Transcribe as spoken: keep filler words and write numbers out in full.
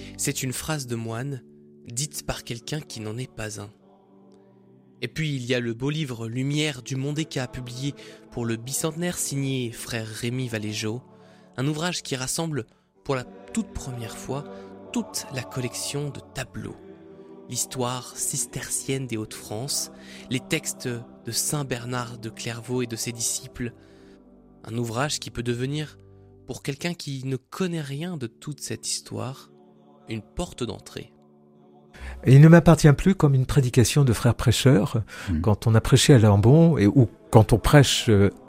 C'est une phrase de moine, dite par quelqu'un qui n'en est pas un. Et puis il y a le beau livre Lumière du Mondéka, publié pour le bicentenaire, signé frère Rémi Valéjo, un ouvrage qui rassemble pour la toute première fois toute la collection de tableaux. L'histoire cistercienne des Hauts-de-France, les textes de saint Bernard de Clairvaux et de ses disciples. Un ouvrage qui peut devenir, pour quelqu'un qui ne connaît rien de toute cette histoire, une porte d'entrée. Et il ne m'appartient plus comme une prédication de frère prêcheur, mmh. quand on a prêché à Lambon, et, ou quand on prêche